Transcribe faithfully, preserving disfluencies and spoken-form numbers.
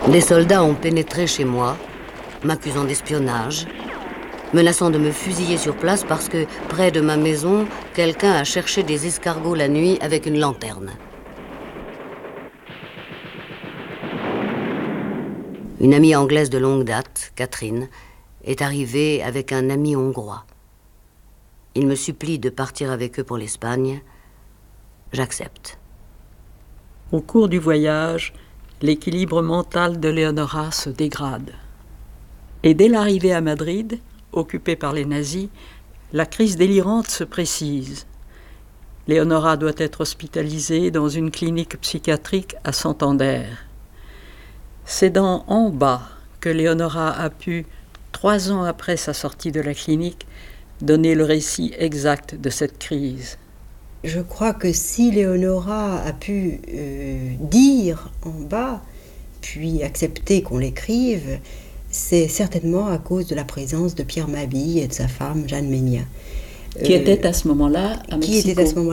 Des soldats ont pénétré chez moi, m'accusant d'espionnage, menaçant de me fusiller sur place parce que, près de ma maison, quelqu'un a cherché des escargots la nuit avec une lanterne. Une amie anglaise de longue date, Catherine, est arrivée avec un ami hongrois. Il me supplie de partir avec eux pour l'Espagne. J'accepte. Au cours du voyage, l'équilibre mental de Leonora se dégrade. Et dès l'arrivée à Madrid, occupée par les nazis, la crise délirante se précise. Leonora doit être hospitalisée dans une clinique psychiatrique à Santander. C'est dans En bas que Leonora a pu, trois ans après sa sortie de la clinique, donner le récit exact de cette crise. Je crois que si Leonora a pu euh, dire En bas, puis accepter qu'on l'écrive, c'est certainement à cause de la présence de Pierre Mabille et de sa femme Jeanne Ménien. Qui euh, était à ce moment-là à Mexico. Qui était à ce moment